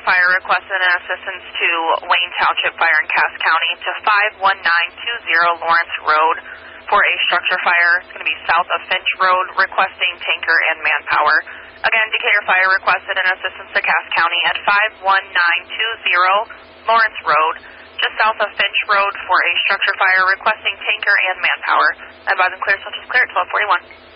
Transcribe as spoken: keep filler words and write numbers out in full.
Fire requested an assistance to Wayne Township Fire in Cass County to five one nine two zero Lawrence Road for a structure fire. It's going to be south of Finch Road, requesting tanker and manpower. Again, Decatur Fire requested an assistance to Cass County at five one nine two zero Lawrence Road, just south of Finch Road for a structure fire, requesting tanker and manpower. Advise and clear, such as clear at twelve forty-one.